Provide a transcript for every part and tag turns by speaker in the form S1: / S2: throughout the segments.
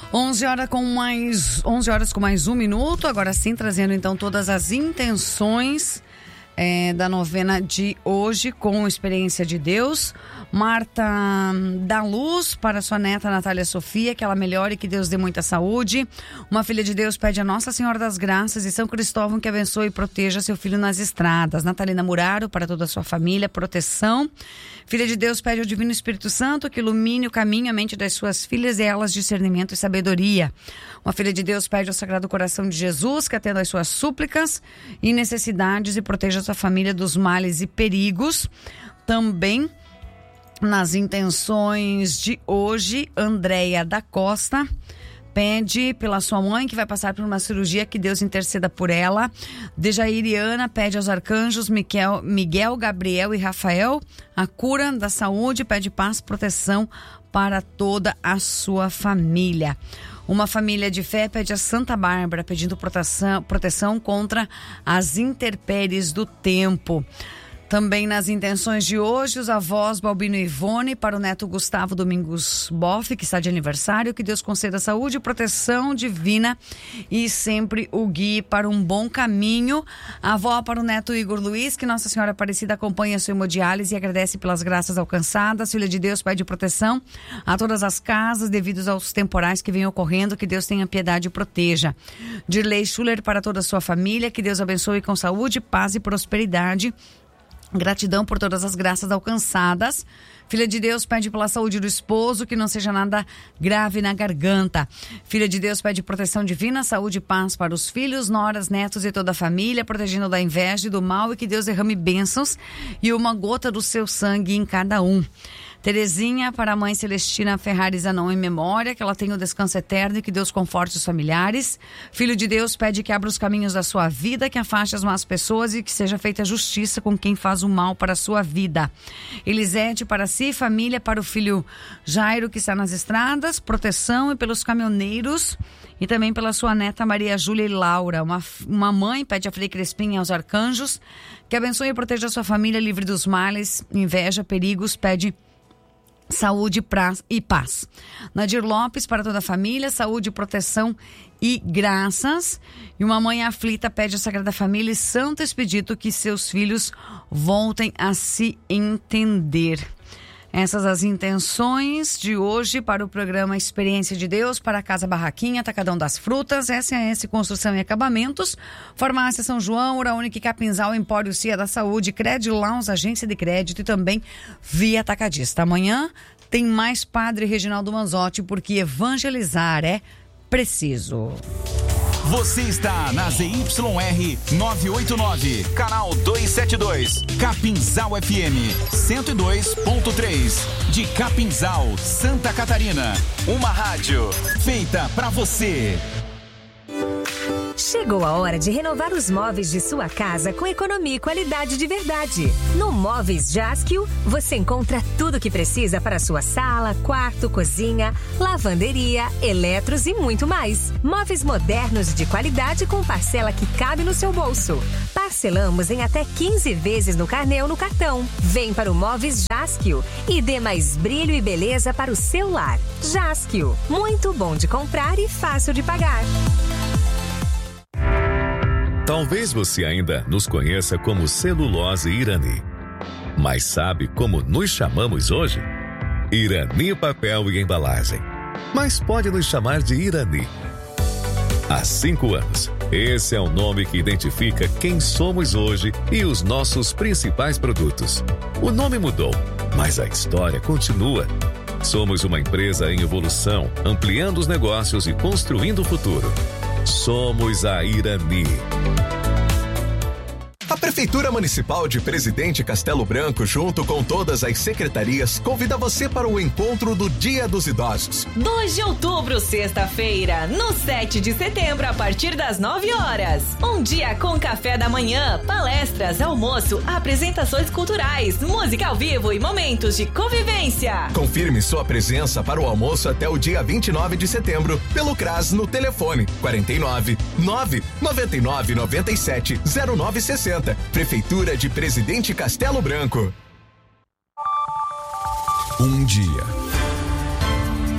S1: 11 horas com mais um minuto, agora sim trazendo então todas as intenções da novena de hoje com Experiência de Deus. Marta dá luz para sua neta Natália Sofia, que ela melhore e que Deus dê muita saúde. Uma filha de Deus pede a Nossa Senhora das Graças e São Cristóvão que abençoe e proteja seu filho nas estradas. Natalina Muraro, para toda a sua família, proteção. Filha de Deus pede ao Divino Espírito Santo que ilumine o caminho e a mente das suas filhas e elas discernimento e sabedoria. Uma filha de Deus pede ao Sagrado Coração de Jesus que atenda às suas súplicas e necessidades e proteja sua família dos males e perigos. Também nas intenções de hoje, Andréia da Costa pede pela sua mãe que vai passar por uma cirurgia, que Deus interceda por ela. Dejairiana pede aos arcanjos Miguel, Gabriel e Rafael a cura da saúde, pede paz e proteção para toda a sua família. Uma família de fé pede a Santa Bárbara pedindo proteção contra as intempéries do tempo. Também nas intenções de hoje, os avós Balbino e Ivone para o neto Gustavo Domingos Boff, que está de aniversário, que Deus conceda saúde e proteção divina e sempre o guie para um bom caminho. A avó para o neto Igor Luiz, que Nossa Senhora Aparecida acompanha a sua hemodiálise e agradece pelas graças alcançadas. Filha de Deus pede proteção a todas as casas devido aos temporais que vêm ocorrendo, que Deus tenha piedade e proteja. Dirley Schuller para toda a sua família, que Deus abençoe com saúde, paz e prosperidade. Gratidão por todas as graças alcançadas. Filha de Deus pede pela saúde do esposo, que não seja nada grave na garganta. Filha de Deus pede proteção divina, saúde e paz para os filhos, noras, netos e toda a família, protegendo da inveja e do mal, e que Deus derrame bênçãos e uma gota do seu sangue em cada um. Terezinha para a mãe Celestina Ferrari Zanon em memória, que ela tenha o descanso eterno e que Deus conforte os familiares. Filho de Deus pede que abra os caminhos da sua vida, que afaste as más pessoas e que seja feita justiça com quem faz o mal para a sua vida. Elisete para si, família, para o filho Jairo que está nas estradas, proteção e pelos caminhoneiros e também pela sua neta Maria Júlia e Laura. Uma mãe pede a Frei Crespim e aos arcanjos que abençoe e proteja a sua família livre dos males, inveja, perigos, pede saúde e paz. Nadir Lopes para toda a família, saúde, proteção e graças. E uma mãe aflita pede à Sagrada Família e Santo Expedito que seus filhos voltem a se entender. Essas as intenções de hoje para o programa Experiência de Deus, para a Casa Barraquinha, Atacadão das Frutas, SAS Construção e Acabamentos, Farmácia São João, Uraúnica e Capinzal, Empório Cia da Saúde, Crédito Lounge, Agência de Crédito e também Via Atacadista. Amanhã tem mais Padre Reginaldo Manzotti, porque evangelizar é preciso.
S2: Você está na ZYR 989, canal 272, Capinzal FM 102.3, de Capinzal, Santa Catarina. Uma rádio feita pra você.
S3: Chegou a hora de renovar os móveis de sua casa com economia e qualidade de verdade. No Móveis Jaskio, você encontra tudo o que precisa para sua sala, quarto, cozinha, lavanderia, eletros e muito mais. Móveis modernos de qualidade com parcela que cabe no seu bolso. Parcelamos em até 15 vezes no carnê ou no cartão. Vem para o Móveis Jaskio e dê mais brilho e beleza para o seu lar. Jaskio, muito bom de comprar e fácil de pagar.
S4: Talvez você ainda nos conheça como Celulose Irani. Mas sabe como nos chamamos hoje? Irani Papel e Embalagem. Mas pode nos chamar de Irani. Há 5 anos, esse é o nome que identifica quem somos hoje e os nossos principais produtos. O nome mudou, mas a história continua. Somos uma empresa em evolução, ampliando os negócios e construindo o futuro. Somos a Irani.
S5: A Prefeitura Municipal de Presidente Castelo Branco, junto com todas as secretarias, convida você para o encontro do Dia dos Idosos.
S6: 2 de outubro, sexta-feira, no 7 de setembro, a partir das 9 horas. Um dia com café da manhã, palestras, almoço, apresentações culturais, música ao vivo e momentos de convivência.
S5: Confirme sua presença para o almoço até o dia 29 de setembro, pelo CRAS no telefone 49 999 97 0960. Prefeitura de Presidente Castelo Branco.
S7: Um dia,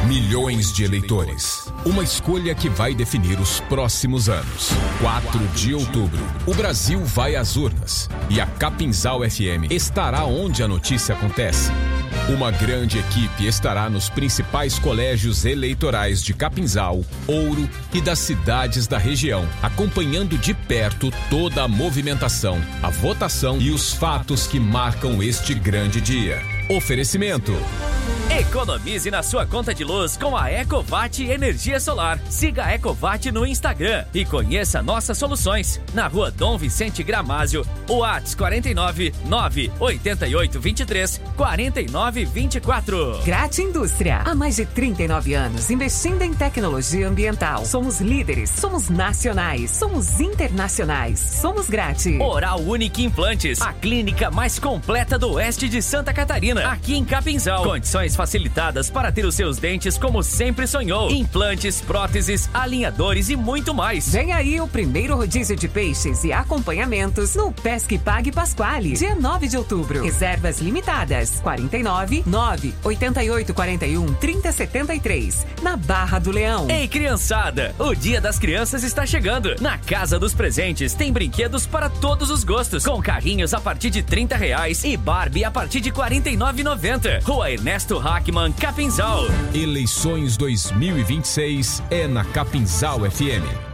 S7: Milhões de eleitores. Uma escolha que vai definir os próximos anos. 4 de outubro, o Brasil vai às urnas. E a Capinzal FM estará onde a notícia acontece. Uma grande equipe estará nos principais colégios eleitorais de Capinzal, Ouro e das cidades da região, acompanhando de perto toda a movimentação, a votação e os fatos que marcam este grande dia. Oferecimento.
S8: Economize na sua conta de luz com a Ecovat Energia Solar. Siga a Ecovat no Instagram e conheça nossas soluções. Na rua Dom Vicente Gramásio, o WhatsApp 49 988 23 49 24.
S9: Grate Indústria. Há mais de 39 anos investindo em tecnologia ambiental. Somos líderes, somos nacionais, somos internacionais, somos Grate.
S8: Oral Unique Implantes, a clínica mais completa do oeste de Santa Catarina, aqui em Capinzal. Condições facilitadas para ter os seus dentes como sempre sonhou. Implantes, próteses, alinhadores e muito mais.
S9: Vem aí o primeiro rodízio de peixes e acompanhamentos no Pesque Pague Pasquale, dia 9 de outubro. Reservas limitadas. 49 988 41 30 73, na Barra do Leão.
S8: Ei, criançada, o Dia das Crianças está chegando. Na Casa dos Presentes tem brinquedos para todos os gostos, com carrinhos a partir de R$30 e Barbie a partir de R$49,90. Rua Ernesto Hackman, Capinzal.
S7: Eleições 2026 é na Capinzal FM.